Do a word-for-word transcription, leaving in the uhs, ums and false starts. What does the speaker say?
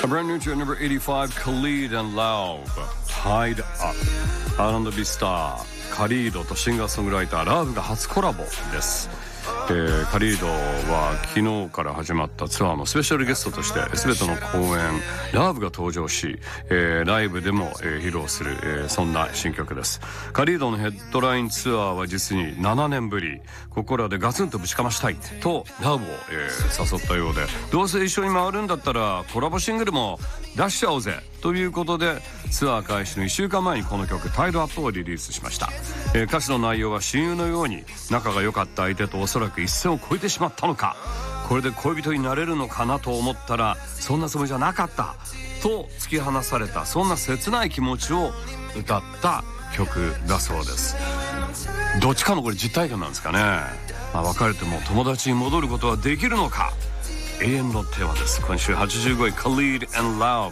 A brand new tune, number eighty-five, Khalid and Laub, Tied Up。 アールアンドビー スターカリードとシンガーソングライターラウブが初コラボです。えー、カリードは昨日から始まったツアーのスペシャルゲストとして全ての公演ラブが登場し、えー、ライブでも、えー、披露する、えー、そんな新曲です。カリードのヘッドラインツアーは実にななねんぶり。ここらでガツンとぶちかましたいとラブを、えー、誘ったようで、どうせ一緒に回るんだったらコラボシングルも出しちゃおうぜということで、ツアー開始のいっしゅうかんまえにこの曲タイドアップをリリースしました。えー、歌詞の内容は親友のように仲が良かった相手とおそらく一線を越えてしまったのか、これで恋人になれるのかなと思ったらそんなつもりじゃなかったと突き放された、そんな切ない気持ちを歌った曲だそうです。どっちかのこれ実体験なんですかね。まあ、別れても友達に戻ることはできるのか、永遠のテーマです。今週はちじゅうごい Khalid and Laub